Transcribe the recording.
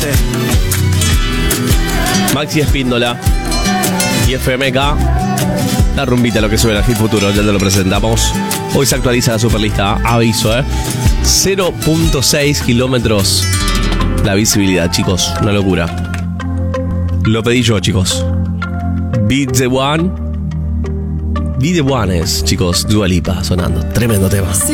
Fuerte. Maxi Espíndola y FMK. La rumbita, lo que suena, Hit Futuro, ya te lo presentamos. Hoy se actualiza la superlista, aviso, 0.6 kilómetros la visibilidad, chicos, una locura. Lo pedí yo, chicos. Be the One es, chicos, Dua Lipa sonando, tremendo tema.